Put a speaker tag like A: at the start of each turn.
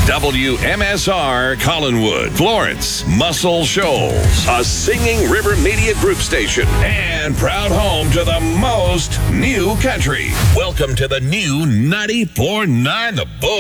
A: WMSR Collinwood, Florence, Muscle Shoals, a Singing River Media Group station, and proud home to the most new country. Welcome to the new 94.9 The Bull.